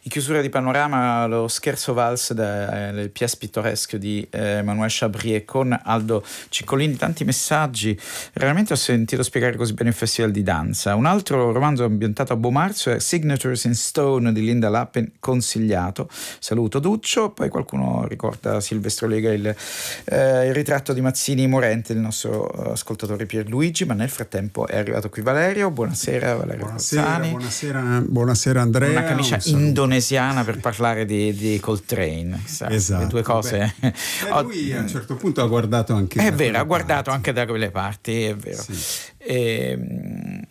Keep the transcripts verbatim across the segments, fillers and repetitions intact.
In chiusura di Panorama lo scherzo valse del Pièce pittoresque di Emmanuel Chabrier con Aldo Ciccolini. Tanti messaggi, raramente ho sentito spiegare così bene il festival di danza. Un altro romanzo ambientato a Bomarzo è Signatures in Stone di Linda Lappen, consigliato. Saluto Duccio. Poi qualcuno ricorda Silvestro Lega il, eh, il ritratto di Mazzini Morente, il nostro ascoltatore Pierluigi, ma nel frattempo è arrivato qui Valerio. Buonasera Valerio. Buonasera, buonasera, buonasera Andrea. Una camicia un indonesiana per parlare di, di Coltrane, esatto, le due cose. Beh, lui a un certo punto ha guardato anche è vero, ha guardato parti. anche da quelle parti, è vero. Sì. E,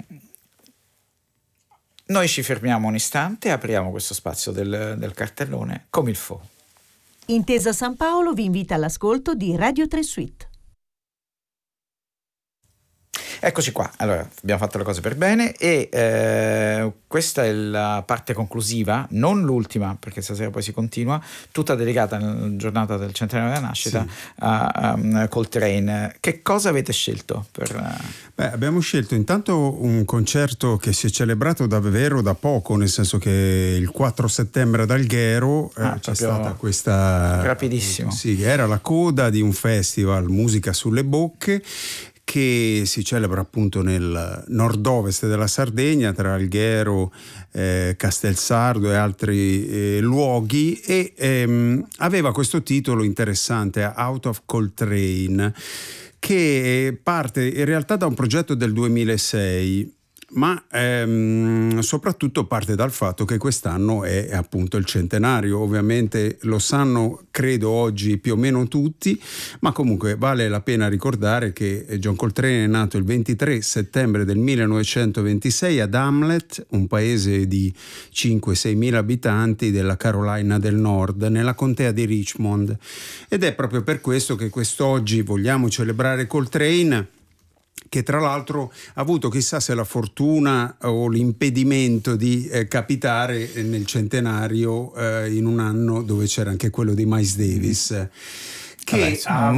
noi ci fermiamo un istante e apriamo questo spazio del, del cartellone come il fo. Intesa San Paolo vi invita all'ascolto di Radio tre Suite. Eccoci qua, allora abbiamo fatto le cose per bene e eh, questa è la parte conclusiva, non l'ultima perché stasera poi si continua, tutta dedicata nella giornata del centenario della nascita, sì, a, a Coltrane. Che cosa avete scelto? Per... Beh, abbiamo scelto intanto un concerto che si è celebrato davvero da poco, nel senso che il quattro settembre ad Alghero eh, ah, c'è stata questa... Rapidissimo. Sì, era la coda di un festival Musica sulle Bocche che si celebra appunto nel nord-ovest della Sardegna, tra Alghero, eh, Castelsardo e altri eh, luoghi, e ehm, aveva questo titolo interessante, Out of Coltrane, che parte in realtà da un progetto del duemilasei, ma ehm, soprattutto parte dal fatto che quest'anno è appunto il centenario. Ovviamente lo sanno credo oggi più o meno tutti, ma comunque vale la pena ricordare che John Coltrane è nato il ventitré settembre del millenovecentoventisei ad Hamlet, un paese di cinque sei mila abitanti della Carolina del Nord, nella contea di Richmond, ed è proprio per questo che quest'oggi vogliamo celebrare Coltrane, che tra l'altro ha avuto chissà se la fortuna o l'impedimento di eh, capitare nel centenario eh, in un anno dove c'era anche quello di Miles Davis, che Vabbè, ha